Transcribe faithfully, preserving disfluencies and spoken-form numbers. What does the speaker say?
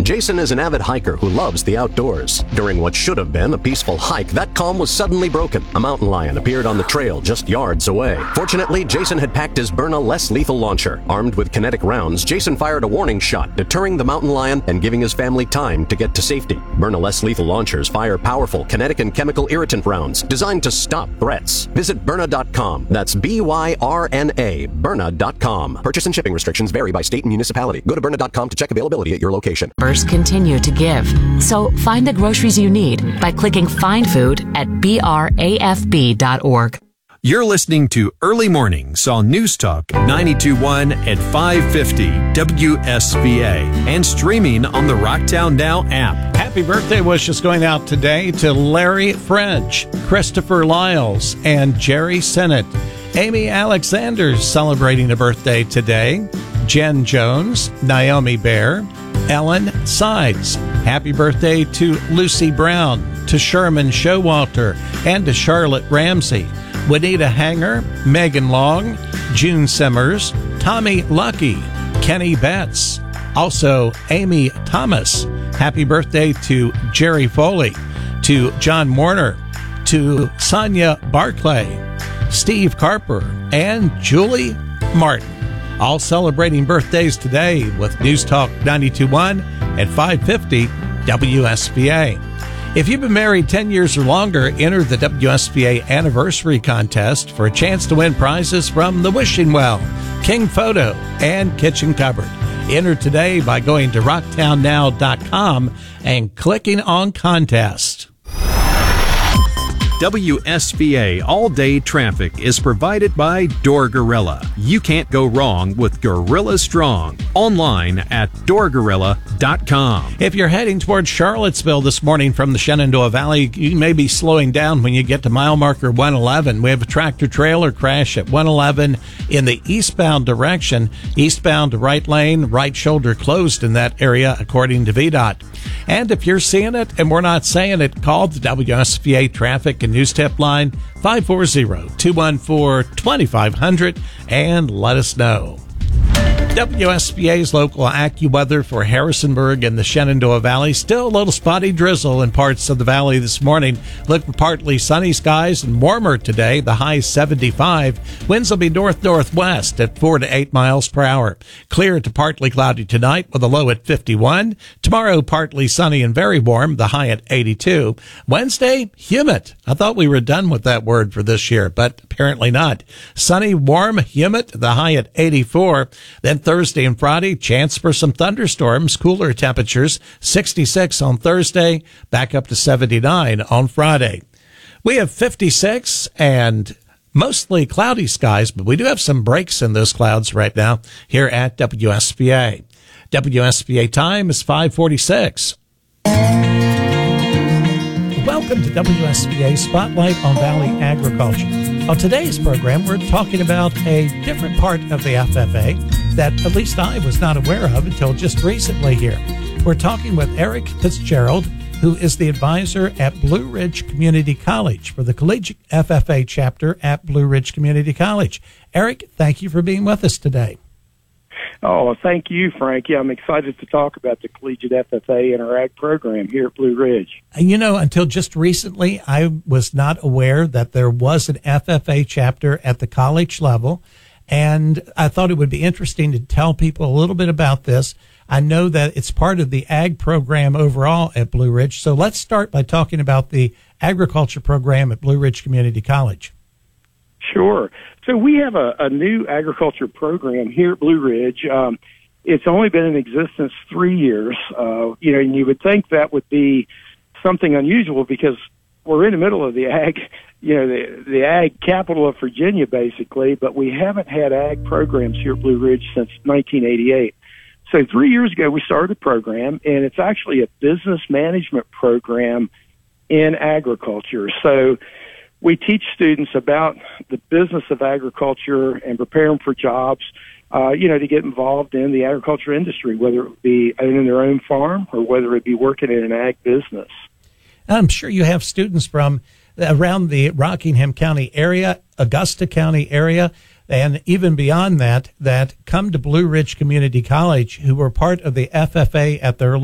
Jason is an avid hiker who loves the outdoors. During what should have been a peaceful hike, that calm was suddenly broken. A mountain lion appeared on the trail just yards away. Fortunately, Jason had packed his Byrna less lethal launcher. Armed with kinetic rounds, Jason fired a warning shot, deterring the mountain lion and giving his family time to get to safety. Byrna less lethal launchers fire powerful kinetic and chemical irritant rounds designed to stop threats. Visit Byrna dot com. That's B Y R N A, Byrna dot com. Purchase and shipping restrictions vary by state and municipality. Go to Byrna dot com to check availability at your location. First continue to give. So find the groceries you need by clicking Find Food at B R A F B dot org. You're listening to Early Mornings on News Talk ninety-two point one at five fifty W S V A and streaming on the Rocktown Now app. Happy birthday wishes going out today to Larry French, Christopher Lyles, and Jerry Sennett. Amy Alexander's celebrating a birthday today. Jen Jones, Naomi Bear, Ellen Sides. Happy birthday to Lucy Brown, to Sherman Showalter, and to Charlotte Ramsey. Juanita Hanger, Megan Long, June Simmers, Tommy Lucky, Kenny Betts. Also, Amy Thomas. Happy birthday to Jerry Foley, to John Warner, to Sonia Barclay, Steve Carper, and Julie Martin. All celebrating birthdays today with News Talk ninety-two point one at five fifty W S V A. If you've been married ten years or longer, enter the W S V A Anniversary Contest for a chance to win prizes from The Wishing Well, King Photo, and Kitchen Cupboard. Enter today by going to rocktown now dot com and clicking on Contest. W S V A all-day traffic is provided by Door Gorilla. You can't go wrong with Gorilla Strong. Online at door gorilla dot com. If you're heading towards Charlottesville this morning from the Shenandoah Valley, you may be slowing down when you get to mile marker one eleven. We have a tractor-trailer crash at one eleven in the eastbound direction. Eastbound right lane, right shoulder closed in that area, according to V DOT. And if you're seeing it and we're not saying it, call the W S V A Traffic and News Tip line five four zero, two one four, two five zero zero and let us know. W S V A's local AccuWeather for Harrisonburg and the Shenandoah Valley. Still a little spotty drizzle in parts of the valley this morning. Look for partly sunny skies and warmer today. The high seventy-five. Winds will be north-northwest at four to eight miles per hour. Clear to partly cloudy tonight with a low at fifty-one. Tomorrow, partly sunny and very warm. The high at eighty-two. Wednesday, humid. I thought we were done with that word for this year, but apparently not. Sunny, warm, humid. The high at eighty-four. Then Thursday and Friday, chance for some thunderstorms, cooler temperatures, sixty-six on Thursday, back up to seventy-nine on Friday. We have fifty-six and mostly cloudy skies, but we do have some breaks in those clouds right now here at W S V A. W S V A time is five forty-six. Welcome to W S V A Spotlight on Valley Agriculture. On today's program, we're talking about a different part of the F F A that at least I was not aware of until just recently here. We're talking with Eric Fitzgerald, who is the advisor at Blue Ridge Community College for the Collegiate F F A chapter at Blue Ridge Community College. Eric, thank you for being with us today. Oh, thank you, Frankie. I'm excited to talk about the Collegiate F F A and our ag program here at Blue Ridge. You know, until just recently, I was not aware that there was an F F A chapter at the college level, and I thought it would be interesting to tell people a little bit about this. I know that it's part of the ag program overall at Blue Ridge, so let's start by talking about the agriculture program at Blue Ridge Community College. Sure. So we have a, a new agriculture program here at Blue Ridge. Um, it's only been in existence three years. Uh, you know, and you would think that would be something unusual because we're in the middle of the ag, you know, the, the ag capital of Virginia, basically, but we haven't had ag programs here at Blue Ridge since nineteen eighty-eight. So three years ago, we started a program, and it's actually a business management program in agriculture. So we teach students about the business of agriculture and prepare them for jobs, uh, you know, to get involved in the agriculture industry, whether it be owning their own farm or whether it be working in an ag business. I'm sure you have students from around the Rockingham County area, Augusta County area, and even beyond that, that come to Blue Ridge Community College who were part of the F F A at their